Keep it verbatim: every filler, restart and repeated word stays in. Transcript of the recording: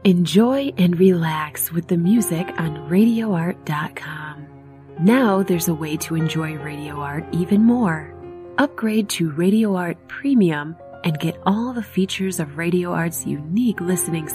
Enjoy and relax with the music on radio art dot com. Now there's a way to enjoy Radio Art even more. Upgrade to Radio Art Premium and get all the features of Radio Art's unique listening